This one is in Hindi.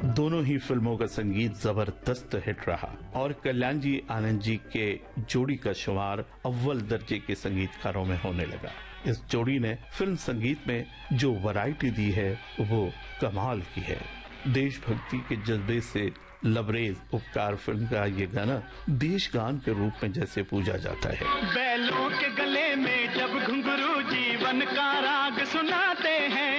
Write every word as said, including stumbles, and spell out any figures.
दोनों ही फिल्मों का संगीत जबरदस्त हिट रहा और कल्याण जी आनंद जी के जोड़ी का शुमार अव्वल दर्जे के संगीतकारों में होने लगा। इस जोड़ी ने फिल्म संगीत में जो वैरायटी दी है वो कमाल की है। देशभक्ति के जज्बे से लबरेज उपकार फिल्म का ये गाना देश गान के रूप में जैसे पूजा जाता है। बैलों के गले में जब घुंघरू जीवन का राग सुनाते हैं,